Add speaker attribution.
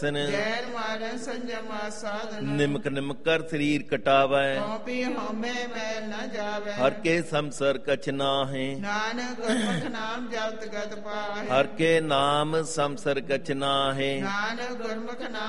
Speaker 1: ਜ਼ਹਿਰ ਮਾਰਨ ਸੰਜਮਾ ਸਾਧਨ।
Speaker 2: ਨਿਮਕ ਨਿਮਕ ਕਰ ਸਰੀਰ ਕਟਾਵੈ,
Speaker 1: ਕੌਪੀ ਹਉਮੈ ਮੈਲ ਨ ਜਾਵੈ।
Speaker 2: ਹਰ ਕੇ ਸੰਸਰ ਕਛ ਨਾਹਿ,
Speaker 1: ਨਾਨਕ ਗੁਰਮੁਖ ਨਾਮ ਜਪਤ ਗਤ ਪਾਹਿ।
Speaker 2: ਹਰ ਕੇ ਨਾਮ ਸੰਸਰ ਕਛ ਨਾਹਿ।
Speaker 1: ਨਾਨਕ ਗੁਰਮੁਖ ਨਾਮ